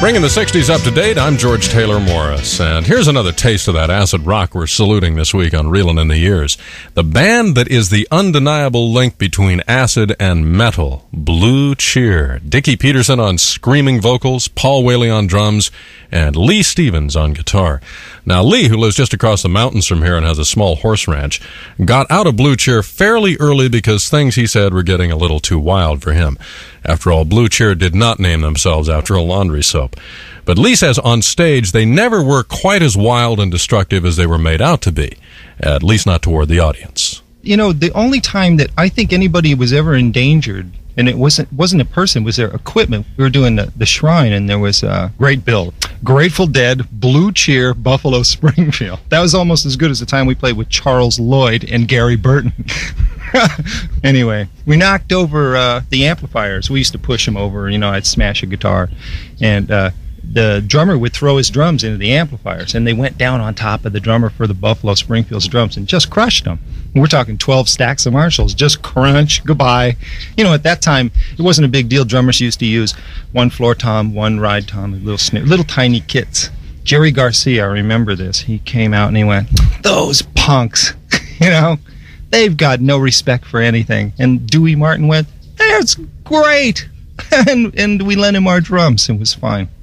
Bringing the 60s up to date, I'm George Taylor Morris, and here's another taste of that acid rock we're saluting this week on Reelin' in the Years. The band that is the undeniable link between acid and metal, Blue Cheer. Dickie Peterson on screaming vocals, Paul Whaley on drums, and Lee Stevens on guitar. Now, Lee, who lives just across the mountains from here and has a small horse ranch, got out of Blue Cheer fairly early because things, he said, were getting a little too wild for him. After all, Blue Cheer did not name themselves after a laundry soap. But Lee says on stage they never were quite as wild and destructive as they were made out to be, at least not toward the audience. You know, the only time that I think anybody was ever endangered, and it wasn't a person, was their equipment. We were doing the Shrine, and there was a great bill. Grateful Dead, Blue Cheer, Buffalo Springfield. That was almost as good as the time we played with Charles Lloyd and Gary Burton. Anyway, we knocked over the amplifiers. We used to push them over. You know, I'd smash a guitar, and the drummer would throw his drums into the amplifiers, and they went down on top of the drummer for the Buffalo Springfield's drums and just crushed them. We're talking 12 stacks of Marshalls, just crunch, goodbye. You know, at that time, it wasn't a big deal. Drummers used to use one floor tom, one ride tom, little tiny kits. Jerry Garcia, I remember this. He came out and he went, "Those punks, you know, they've got no respect for anything." And Dewey Martin went, "That's great." and we lent him our drums. It was fine.